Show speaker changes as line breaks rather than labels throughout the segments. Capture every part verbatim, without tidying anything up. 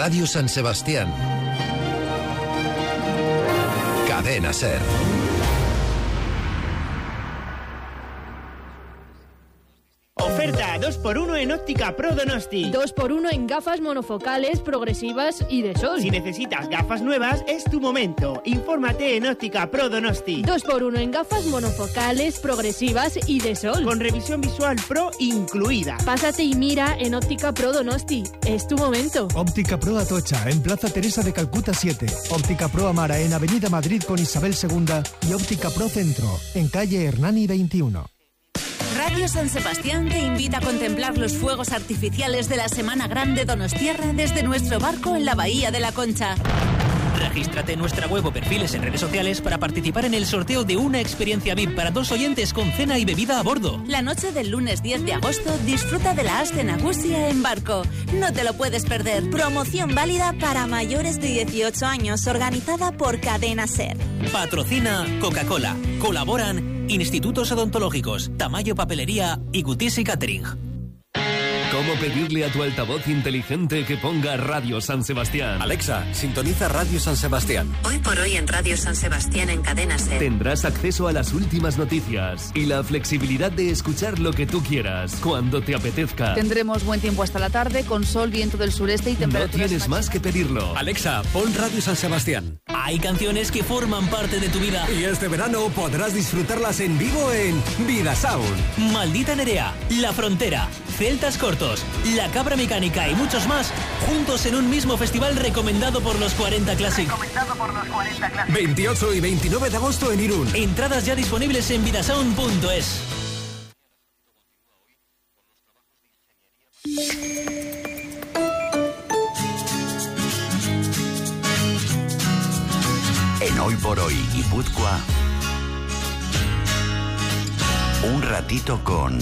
Radio San Sebastián. Cadena SER.
Oferta dos por uno en Óptica Pro Donosti.
dos por uno en gafas monofocales, progresivas y de sol.
Si necesitas gafas nuevas, es tu momento. Infórmate en Óptica Pro Donosti.
dos por uno en gafas monofocales, progresivas y de sol.
Con revisión visual Pro incluida.
Pásate y mira en Óptica Pro Donosti. Es tu momento.
Óptica Pro Atocha, en Plaza Teresa de Calcuta siete. Óptica Pro Amara, en Avenida Madrid con Isabel segunda. Y Óptica Pro Centro, en calle Hernani veintiuno.
Radio San Sebastián te invita a contemplar los fuegos artificiales de la Semana Grande Donostierra desde nuestro barco en la Bahía de la Concha.
Regístrate en nuestra web o perfiles en redes sociales para participar en el sorteo de una experiencia V I P para dos oyentes con cena y bebida a bordo.
La noche del lunes diez de agosto disfruta de la Aste Nagusia en barco. No te lo puedes perder. Promoción válida para mayores de dieciocho años, organizada por Cadena SER.
Patrocina Coca-Cola. Colaboran Institutos Odontológicos, Tamayo Papelería y Gutisi Catering.
¿Cómo pedirle a tu altavoz inteligente que ponga Radio San Sebastián?
Alexa, sintoniza Radio San Sebastián.
Hoy por hoy en Radio San Sebastián en Cadena SER.
Tendrás acceso a las últimas noticias y la flexibilidad de escuchar lo que tú quieras, cuando te apetezca.
Tendremos buen tiempo hasta la tarde, con sol, viento del sureste y temperaturas.
No tienes más que pedirlo.
Alexa, pon Radio San Sebastián.
Hay canciones que forman parte de tu vida.
Y este verano podrás disfrutarlas en vivo en Vida Sound.
Maldita Nerea, La Frontera, Celtas Cortos, La Cabra Mecánica y muchos más, juntos en un mismo festival recomendado por los cuarenta Classic.
Recomendado por los cuarenta Classic. veintiocho y veintinueve de agosto en Irún.
Entradas ya disponibles en vidasound punto es.
En Hoy por Hoy Guipúzcoa, un ratito con...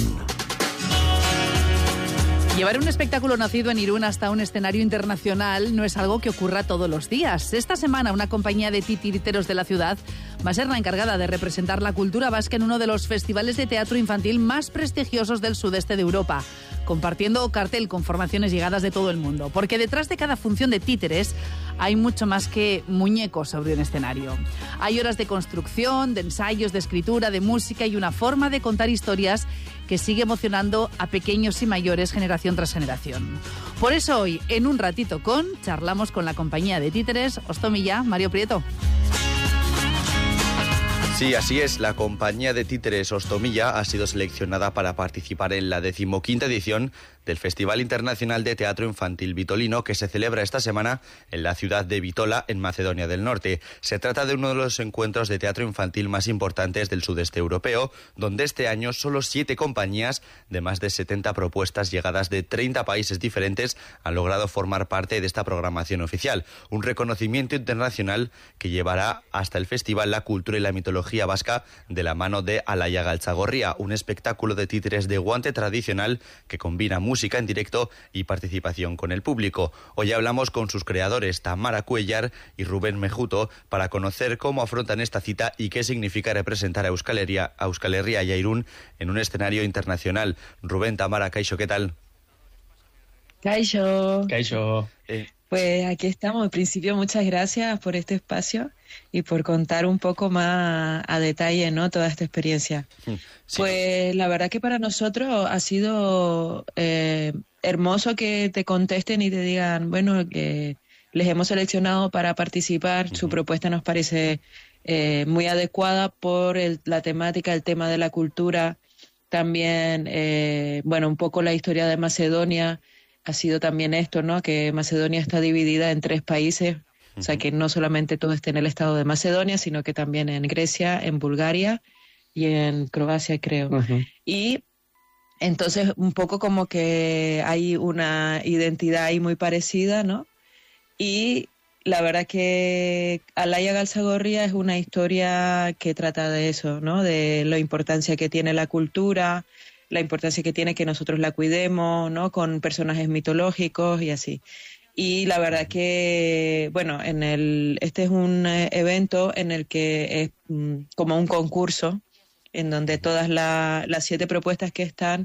Llevar un espectáculo nacido en Irún hasta un escenario internacional no es algo que ocurra todos los días. Esta semana una compañía de titiriteros de la ciudad va a ser la encargada de representar la cultura vasca en uno de los festivales de teatro infantil más prestigiosos del sudeste de Europa, compartiendo cartel con formaciones llegadas de todo el mundo. Porque detrás de cada función de títeres hay mucho más que muñecos sobre un escenario. Hay horas de construcción, de ensayos, de escritura, de música y una forma de contar historias que sigue emocionando a pequeños y mayores generación tras generación. Por eso hoy, en un ratito con, charlamos con la compañía de títeres Ostomilla, Mario Prieto.
Sí, así es. La compañía de títeres Ostomilla ha sido seleccionada para participar en la decimoquinta edición del Festival Internacional de Teatro Infantil Vitolino, que se celebra esta semana en la ciudad de Bitola, en Macedonia del Norte. Se trata de uno de los encuentros de teatro infantil más importantes del sudeste europeo, donde este año solo siete compañías de más de setenta propuestas llegadas de treinta países diferentes han logrado formar parte de esta programación oficial. Un reconocimiento internacional que llevará hasta el festival la cultura y la mitología vasca de la mano de Alaia Galtzagorria, un espectáculo de títeres de guante tradicional que combina música en directo y participación con el público. Hoy hablamos con sus creadores, Tamara Cuellar y Rubén Mejuto, para conocer cómo afrontan esta cita y qué significa representar a Euskal Herria, a Euskal Herria y a Irún en un escenario internacional. Rubén, Tamara, Kaixo, ¿qué tal?
Kaixo.
Kaixo.
Eh,
Pues aquí estamos. En principio, muchas gracias por este espacio y por contar un poco más a detalle, ¿no?, toda esta experiencia.
Sí.
Pues la verdad que para nosotros ha sido eh, hermoso que te contesten y te digan, bueno, que les hemos seleccionado para participar. Uh-huh. Su propuesta nos parece eh, muy adecuada por el, la temática, el tema de la cultura. También, eh, bueno, un poco la historia de Macedonia. Ha sido también esto, ¿no?, que Macedonia está dividida en tres países, uh-huh. O sea, que no solamente todo está en el estado de Macedonia, sino que también en Grecia, en Bulgaria y en Croacia, creo. Uh-huh. Y entonces un poco como que hay una identidad ahí muy parecida, ¿no? Y la verdad que Alaia Galtzagorria es una historia que trata de eso, ¿no?, de la importancia que tiene la cultura, la importancia que tiene que nosotros la cuidemos, ¿no?, con personajes mitológicos y así. Y la verdad que, bueno, en el este es un evento en el que es mm, como un concurso, en donde todas la, las siete propuestas que están,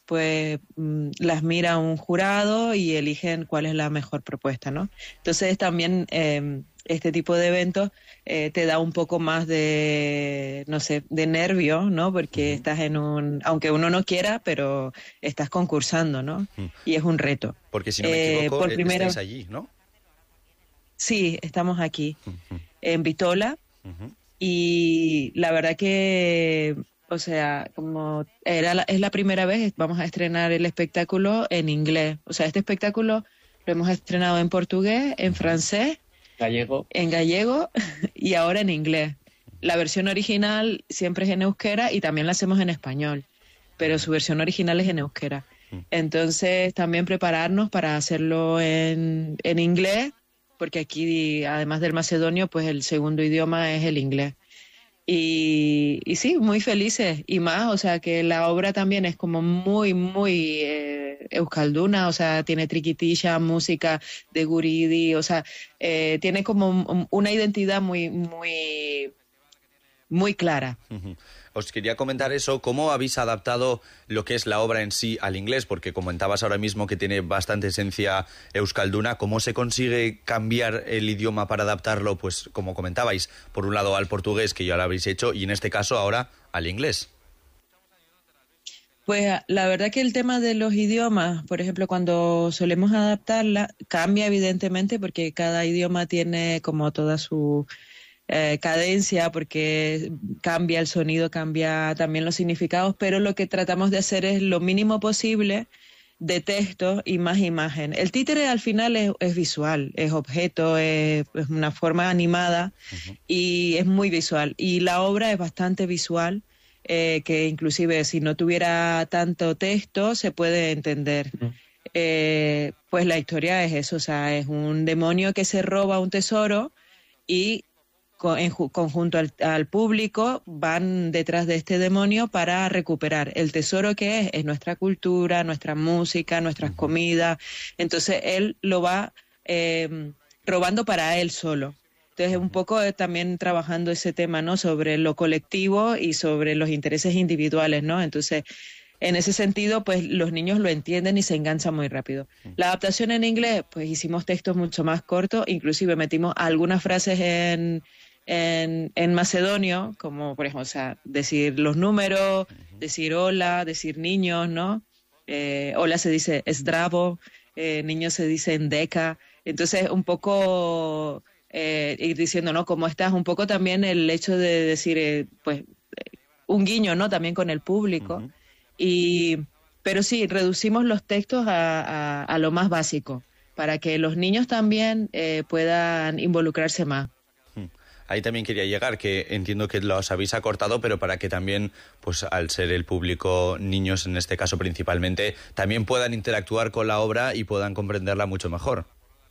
pues las mira un jurado y eligen cuál es la mejor propuesta, ¿no? Entonces también eh, este tipo de eventos eh, te da un poco más de, no sé, de nervio, ¿no? Porque uh-huh. estás en un, aunque uno no quiera, pero estás concursando, ¿no? Uh-huh. Y es un reto.
Porque si no me equivoco, eh, por primera... estáis allí, ¿no?
Sí, estamos aquí, uh-huh. en Bitola, uh-huh. y la verdad que... O sea, como era la, es la primera vez, vamos a estrenar el espectáculo en inglés. O sea, este espectáculo lo hemos estrenado en portugués, en francés,
gallego,
en gallego y ahora en inglés. La versión original siempre es en euskera y también la hacemos en español, pero su versión original es en euskera. Entonces, también prepararnos para hacerlo en, en inglés, porque aquí, además del macedonio, pues el segundo idioma es el inglés. Y, y sí, muy felices y más, o sea que la obra también es como muy, muy eh, euskalduna, o sea, tiene triquitilla, música de guridi, o sea, eh, tiene como una identidad muy, muy, muy clara.
Uh-huh. Os quería comentar eso, ¿cómo habéis adaptado lo que es la obra en sí al inglés? Porque comentabas ahora mismo que tiene bastante esencia euskalduna. ¿Cómo se consigue cambiar el idioma para adaptarlo, pues como comentabais, por un lado al portugués, que ya lo habéis hecho, y en este caso ahora al inglés?
Pues la verdad que el tema de los idiomas, por ejemplo, cuando solemos adaptarla, cambia evidentemente porque cada idioma tiene como toda su... Eh, cadencia, porque cambia el sonido, cambia también los significados, pero lo que tratamos de hacer es lo mínimo posible de texto y más imagen. El títere al final es, es visual, es objeto, es, es una forma animada uh-huh. y es muy visual. Y la obra es bastante visual, eh, que inclusive si no tuviera tanto texto se puede entender. Uh-huh. Eh, pues la historia es eso, o sea, es un demonio que se roba un tesoro y en conjunto al, al público van detrás de este demonio para recuperar el tesoro que es, es nuestra cultura, nuestra música, nuestras comidas. Entonces él lo va eh, robando para él solo. Entonces un poco eh, también trabajando ese tema, ¿no? Sobre lo colectivo y sobre los intereses individuales, ¿no? Entonces en ese sentido, pues los niños lo entienden y se enganchan muy rápido. La adaptación en inglés, pues hicimos textos mucho más cortos, inclusive metimos algunas frases en En, en macedonio, como por ejemplo, o sea, decir los números, uh-huh. decir hola, decir niños, ¿no? Eh, hola se dice zdravo, eh, niños se dice endeka. Entonces, un poco eh, ir diciendo, ¿no? ¿Cómo estás? Un poco también el hecho de decir, eh, pues, un guiño, ¿no? También con el público. Uh-huh. Y, pero sí, reducimos los textos a, a, a lo más básico, para que los niños también eh, puedan involucrarse más.
Ahí también quería llegar, que entiendo que los habéis acortado, pero para que también, pues al ser el público, niños en este caso principalmente, también puedan interactuar con la obra y puedan comprenderla mucho mejor.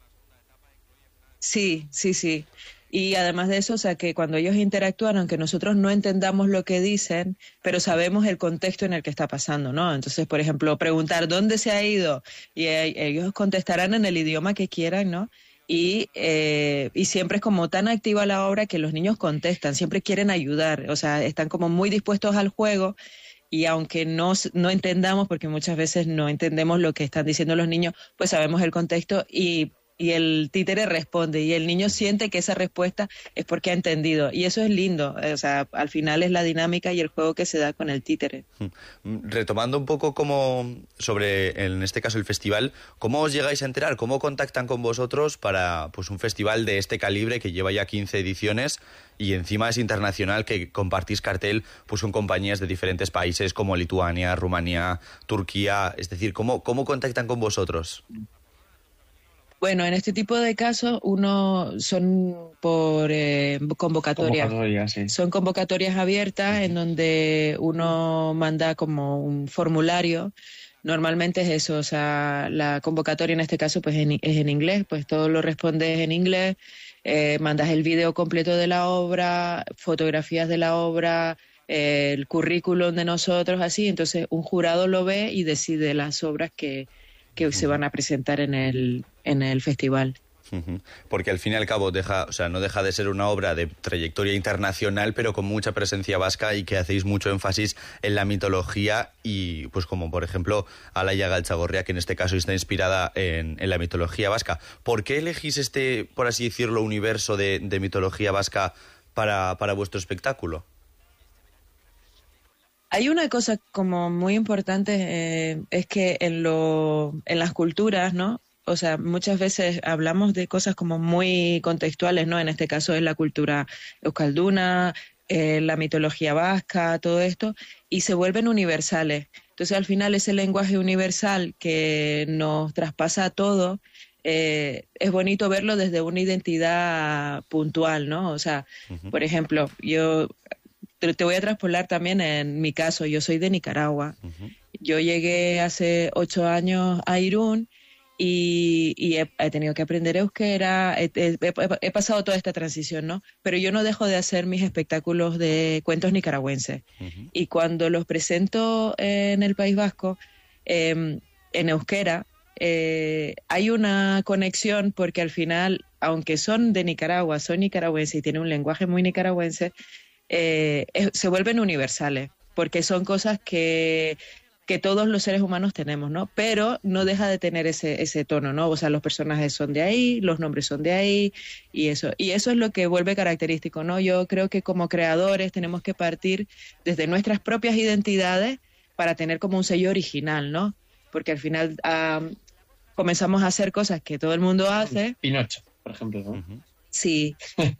Sí, sí, sí. Y además de eso, o sea, que cuando ellos interactúan, aunque nosotros no entendamos lo que dicen, pero sabemos el contexto en el que está pasando, ¿no? Entonces, por ejemplo, preguntar ¿dónde se ha ido? Y ellos contestarán en el idioma que quieran, ¿no? Y, eh, y siempre es como tan activa la obra que los niños contestan, siempre quieren ayudar, o sea, están como muy dispuestos al juego y aunque no, no entendamos, porque muchas veces no entendemos lo que están diciendo los niños, pues sabemos el contexto y, y el títere responde y el niño siente que esa respuesta es porque ha entendido y eso es lindo, o sea, al final es la dinámica y el juego que se da con el títere.
Retomando un poco como sobre, en este caso, el festival, ¿cómo os llegáis a enterar? ¿Cómo contactan con vosotros para pues un festival de este calibre que lleva ya quince ediciones y encima es internacional, que compartís cartel pues con compañías de diferentes países como Lituania, Rumanía, Turquía? Es decir, ¿cómo, cómo contactan con vosotros?
Bueno, en este tipo de casos uno son por eh, convocatorias.
Convocatoria, sí.
Son convocatorias abiertas uh-huh. en donde uno manda como un formulario. Normalmente es eso, o sea, la convocatoria en este caso pues en, es en inglés, pues todo lo respondes en inglés, eh, mandas el video completo de la obra, fotografías de la obra, eh, el currículum de nosotros, así. Entonces un jurado lo ve y decide las obras que... que se van a presentar en el en el festival.
Uh-huh. Porque al fin y al cabo deja, o sea, no deja de ser una obra de trayectoria internacional, pero con mucha presencia vasca y que hacéis mucho énfasis en la mitología y, pues como por ejemplo Alaia Galtzagorria, que en este caso está inspirada en, en la mitología vasca. ¿Por qué elegís este, por así decirlo, universo de, de mitología vasca para, para vuestro espectáculo?
Hay una cosa como muy importante, eh, es que en, lo, en las culturas, ¿no? O sea, muchas veces hablamos de cosas como muy contextuales, ¿no? En este caso es la cultura euskalduna, eh, la mitología vasca, todo esto, y se vuelven universales. Entonces, al final, ese lenguaje universal que nos traspasa a todo, eh, es bonito verlo desde una identidad puntual, ¿no? O sea, uh-huh. por ejemplo, yo te, te voy a traspolar también en mi caso. Yo soy de Nicaragua. Uh-huh. Yo llegué hace ocho años a Irún, Y, y he, he tenido que aprender euskera, he, he, he pasado toda esta transición, ¿no? Pero yo no dejo de hacer mis espectáculos de cuentos nicaragüenses. Uh-huh. Y cuando los presento en el País Vasco, eh, en euskera, eh, hay una conexión porque al final, aunque son de Nicaragua, son nicaragüenses y tienen un lenguaje muy nicaragüense, eh, es, se vuelven universales, porque son cosas que... que todos los seres humanos tenemos, ¿no? Pero no deja de tener ese, ese tono, ¿no? O sea, los personajes son de ahí, los nombres son de ahí, y eso. Y eso es lo que vuelve característico, ¿no? Yo creo que como creadores tenemos que partir desde nuestras propias identidades para tener como un sello original, ¿no? Porque al final um, comenzamos a hacer cosas que todo el mundo hace.
Pinocho, por ejemplo, ¿no? Uh-huh.
Sí.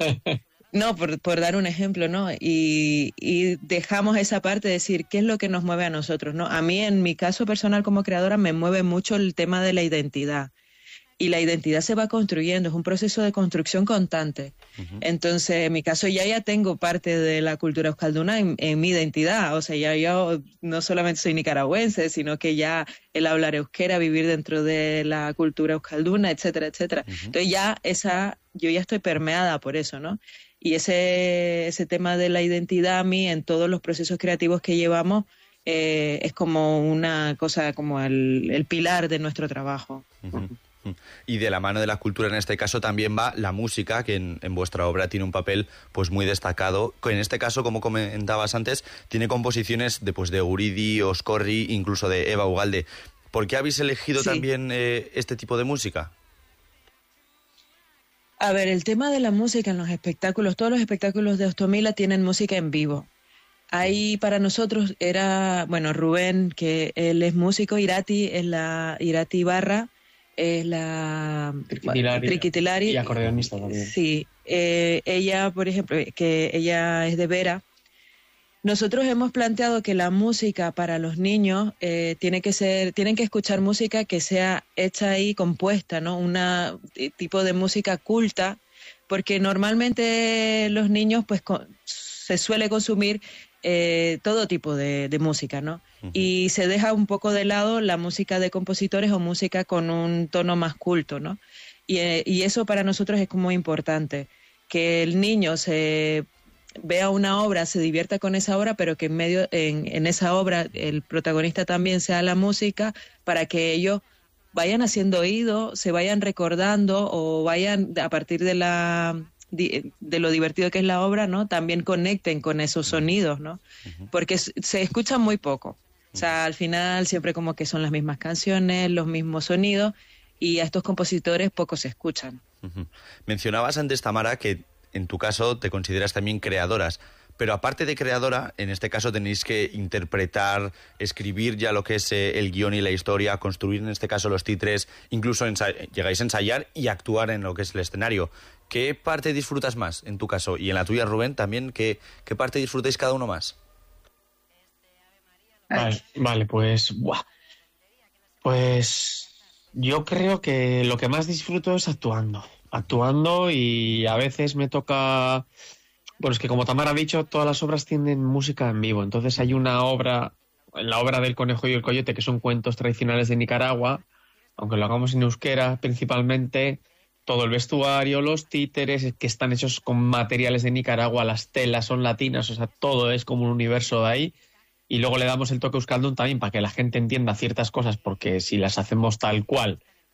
No, por, por dar un ejemplo, ¿no? Y, y dejamos esa parte de decir qué es lo que nos mueve a nosotros, ¿no? A mí, en mi caso personal como creadora, me mueve mucho el tema de la identidad. Y la identidad se va construyendo, es un proceso de construcción constante. Uh-huh. Entonces, en mi caso, ya ya tengo parte de la cultura euskalduna en, en mi identidad. O sea, ya yo no solamente soy nicaragüense, sino que ya el hablar euskera, vivir dentro de la cultura euskalduna, etcétera, etcétera. Uh-huh. Entonces, ya esa, yo ya estoy permeada por eso, ¿no? Y ese, ese tema de la identidad a mí, en todos los procesos creativos que llevamos, eh, es como una cosa, como el, el pilar de nuestro trabajo.
Uh-huh. Y de la mano de la cultura, en este caso, también va la música, que en, en vuestra obra tiene un papel pues muy destacado. En este caso, como comentabas antes, tiene composiciones de, pues, de Guridi, Oscorri, incluso de Eva Ugalde. ¿Por qué habéis elegido sí. también eh, este tipo de música?
A ver, el tema de la música en los espectáculos, todos los espectáculos de Ostomila tienen música en vivo. Ahí para nosotros era, bueno, Rubén, que él es músico, Irati es la Irati Barra, es la
Triquitilari,
Triquitilari
y acordeonista también.
Sí, eh, ella, por ejemplo, que ella es de Vera. Nosotros hemos planteado que la música para los niños eh, tiene que ser, tienen que escuchar música que sea hecha y compuesta, ¿no? Una tipo de música culta, porque normalmente los niños, pues, con, se suele consumir eh, todo tipo de, de música, ¿no? Uh-huh. Y se deja un poco de lado la música de compositores o música con un tono más culto, ¿no? Y, eh, y eso para nosotros es como importante, que el niño se vea una obra, se divierta con esa obra, pero que en medio en, en esa obra el protagonista también sea la música, para que ellos vayan haciendo oído, se vayan recordando o vayan a partir de la de lo divertido que es la obra, ¿no? También conecten con esos sonidos, ¿no? Porque se escucha muy poco. O sea, al final siempre como que son las mismas canciones, los mismos sonidos, y a estos compositores poco se escuchan.
Uh-huh. Mencionabas antes, Tamara, que en tu caso te consideras también creadoras, pero aparte de creadora, en este caso tenéis que interpretar, escribir ya lo que es eh, el guión y la historia, construir en este caso los títeres, incluso ensa- llegáis a ensayar y actuar en lo que es el escenario. ¿Qué parte disfrutas más en tu caso? Y en la tuya, Rubén, también, ¿qué, qué parte disfrutáis cada uno más?
Vale, vale pues... Buah. Pues yo creo que lo que más disfruto es actuando. Actuando y a veces me toca... Bueno, es que como Tamara ha dicho, todas las obras tienen música en vivo. Entonces hay una obra, la obra del Conejo y el Coyote, que son cuentos tradicionales de Nicaragua, aunque lo hagamos en euskera principalmente, todo el vestuario, los títeres, que están hechos con materiales de Nicaragua, las telas son latinas, o sea, todo es como un universo de ahí. Y luego le damos el toque euskaldun también para que la gente entienda ciertas cosas, porque si las hacemos tal cual,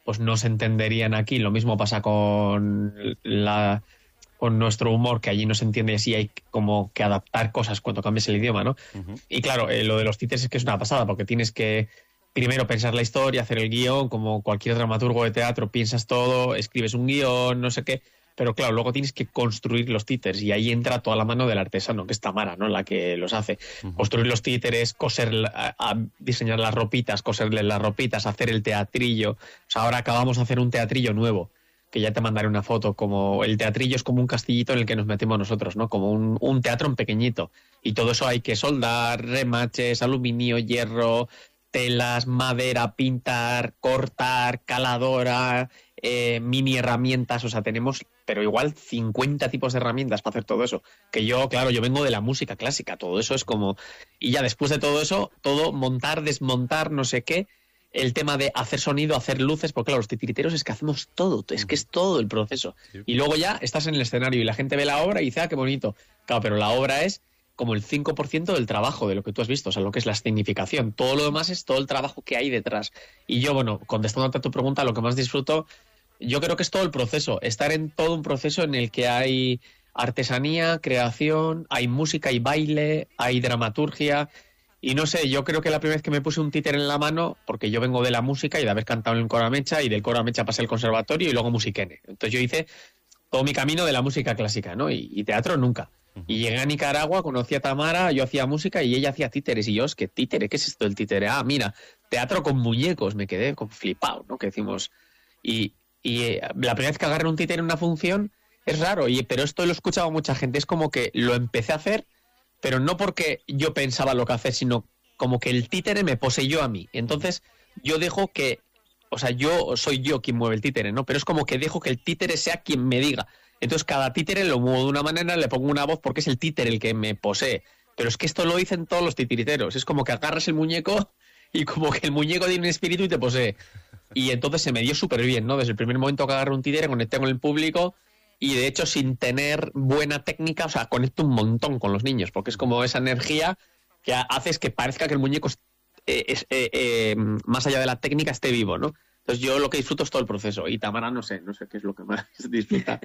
pues no se entenderían aquí. Lo mismo pasa con la con nuestro humor, que allí no se entiende y así hay como que adaptar cosas cuando cambies el idioma, ¿no? Uh-huh. Y claro, eh, lo de los títeres es que es una pasada, porque tienes que primero pensar la historia, hacer el guión, como cualquier dramaturgo de teatro, piensas todo, escribes un guión, no sé qué, pero claro, luego tienes que construir los títeres y ahí entra toda la mano del artesano, que es Tamara, ¿no? La que los hace. Uh-huh. Construir los títeres, coser, a, a diseñar las ropitas, coserle las ropitas, hacer el teatrillo. O sea, ahora acabamos de hacer un teatrillo nuevo, que ya te mandaré una foto. Como el teatrillo es como un castillito en el que nos metemos nosotros, ¿no? Como un, un teatro en pequeñito. Y todo eso hay que soldar, remaches, aluminio, hierro, telas, madera, pintar, cortar, caladora, eh, mini herramientas. O sea, tenemos, pero igual cincuenta tipos de herramientas para hacer todo eso. Que yo, claro, yo vengo de la música clásica. Todo eso es como... Y ya después de todo eso, todo montar, desmontar, no sé qué... El tema de hacer sonido, hacer luces, porque claro, los titiriteros es que hacemos todo, es que es todo el proceso. Sí. Y luego ya estás en el escenario y la gente ve la obra y dice, ah, qué bonito. Claro, pero la obra es como el cinco por ciento del trabajo de lo que tú has visto, o sea, lo que es la escenificación. Todo lo demás es todo el trabajo que hay detrás. Y yo, bueno, contestando a tu pregunta, lo que más disfruto, yo creo que es todo el proceso, estar en todo un proceso en el que hay artesanía, creación, hay música, hay baile, hay dramaturgia. Y no sé, yo creo que la primera vez que me puse un títere en la mano, porque yo vengo de la música y de haber cantado en el Coro Amecha, y del Coro Amecha pasé al conservatorio y luego musiquene. Entonces yo hice todo mi camino de la música clásica, ¿no? Y, y teatro nunca. Y llegué a Nicaragua, conocí a Tamara, yo hacía música y ella hacía títeres. Y yo, es que títere, ¿qué es esto del títere? Ah, mira, teatro con muñecos, me quedé con flipado, ¿no? Que decimos. Y, y eh, la primera vez que agarré un títere en una función es raro, y, pero esto lo he escuchado a mucha gente, es como que lo empecé a hacer, pero no porque yo pensaba lo que hacer, sino como que el títere me poseyó a mí. Entonces yo dejo que, o sea, yo soy yo quien mueve el títere, ¿no? Pero es como que dejo que el títere sea quien me diga. Entonces cada títere lo muevo de una manera, le pongo una voz porque es el títere el que me posee. Pero es que esto lo dicen todos los titiriteros. Es como que agarras el muñeco y como que el muñeco tiene un espíritu y te posee. Y entonces se me dio súper bien, ¿no? Desde el primer momento que agarré un títere, conecté con el público. Y de hecho, sin tener buena técnica, o sea, conecto un montón con los niños, porque es como esa energía que haces que parezca que el muñeco es, es, eh, eh, más allá de la técnica, esté vivo, ¿no? Entonces yo lo que disfruto es todo el proceso. Y Tamara, no sé, no sé qué es lo que más disfruta.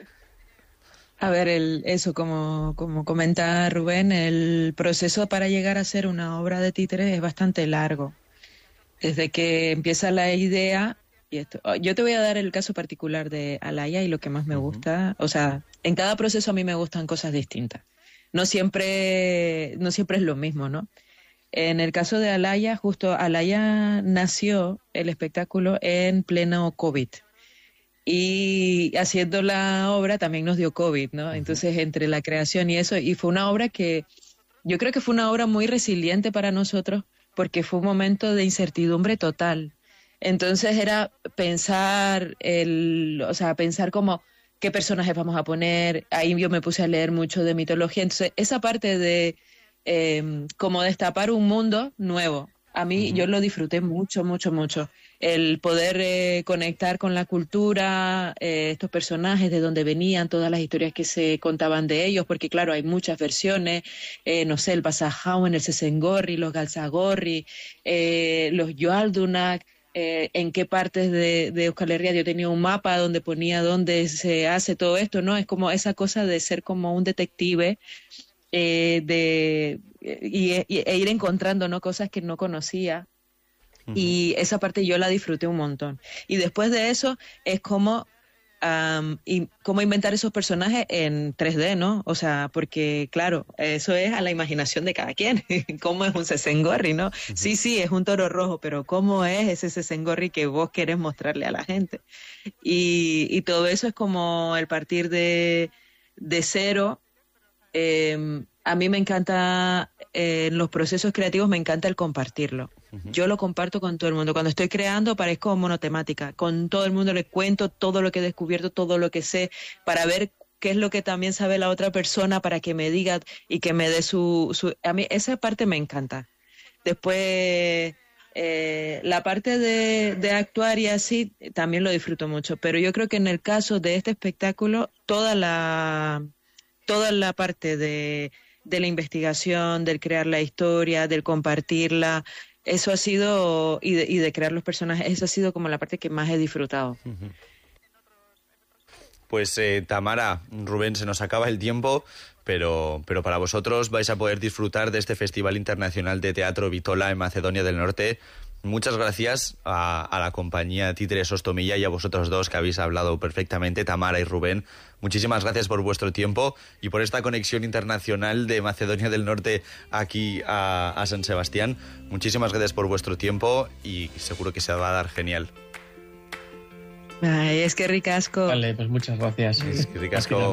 A ver, el, eso, como, como comenta Rubén, el proceso para llegar a ser una obra de títere es bastante largo. Desde que empieza la idea... Y esto, yo te voy a dar el caso particular de Alaya y lo que más me gusta. O sea, en cada proceso a mí me gustan cosas distintas. No siempre, no siempre es lo mismo, ¿no? En el caso de Alaya, justo Alaya nació el espectáculo en pleno COVID. Y haciendo la obra también nos dio COVID, ¿no? Entonces, entre la creación y eso, y fue una obra que, yo creo que fue una obra muy resiliente para nosotros, porque fue un momento de incertidumbre total. Entonces era pensar, el, o sea, pensar como qué personajes vamos a poner. Ahí yo me puse a leer mucho de mitología. Entonces esa parte de eh, como destapar un mundo nuevo, a mí uh-huh. yo lo disfruté mucho, mucho, mucho. El poder eh, conectar con la cultura, eh, estos personajes, de dónde venían, todas las historias que se contaban de ellos, porque claro, hay muchas versiones, eh, no sé, el Pasajauen, el Sesengorri, los Galzagorri, eh, los Yoaldunak. Eh, en qué partes de, de Euskal Herria yo tenía un mapa donde ponía dónde se hace todo esto, ¿no? Es como esa cosa de ser como un detective eh, de, y, y, e ir encontrando, ¿no? Cosas que no conocía. Uh-huh. Y esa parte yo la disfruté un montón. Y después de eso es como Um, y cómo inventar esos personajes en tres D, ¿no? O sea, porque claro, eso es a la imaginación de cada quien. ¿Cómo es un Sesengorri, no? Uh-huh. Sí, sí, es un toro rojo, pero ¿cómo es ese Sesengorri que vos querés mostrarle a la gente? Y, y todo eso es como el partir de, de cero. Eh, a mí me encanta, eh, en los procesos creativos me encanta el compartirlo. Uh-huh. Yo lo comparto con todo el mundo. Cuando estoy creando parezco monotemática. Con todo el mundo le cuento todo lo que he descubierto, todo lo que sé, para ver qué es lo que también sabe la otra persona, para que me diga y que me dé su... su... A mí esa parte me encanta. Después, eh, la parte de, de actuar y así, también lo disfruto mucho. Pero yo creo que en el caso de este espectáculo, toda la, toda la parte de... de la investigación, del crear la historia, del compartirla, eso ha sido, y de, y de crear los personajes, eso ha sido como la parte que más he disfrutado.
Uh-huh. Pues eh, Tamara, Rubén, se nos acaba el tiempo, pero, pero para vosotros vais a poder disfrutar de este Festival Internacional de Teatro Bitola en Macedonia del Norte. Muchas gracias a, a la compañía Títeres Ostomilla y a vosotros dos que habéis hablado perfectamente, Tamara y Rubén. Muchísimas gracias por vuestro tiempo y por esta conexión internacional de Macedonia del Norte aquí a, a San Sebastián. Muchísimas gracias por vuestro tiempo y seguro que se va a dar genial.
Ay, es que ricasco.
Vale, pues muchas gracias.
Es que ricasco.